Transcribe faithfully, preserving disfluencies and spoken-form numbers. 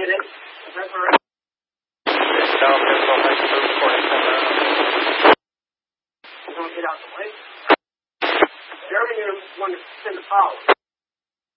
get it? Is that correct? South Central High School, forty-seven. We're going to get out the way. Jeremy, you're going to send the power.